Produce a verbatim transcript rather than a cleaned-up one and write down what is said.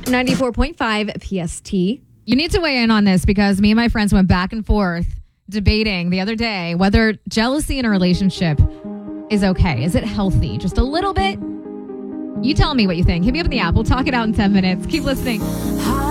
ninety-four point five P S T. You need to weigh in on this because me and my friends went back and forth debating the other day whether jealousy in a relationship is okay. Is it healthy? Just a little bit? You tell me what you think. Hit me up in the app. We'll talk it out in ten minutes. Keep listening.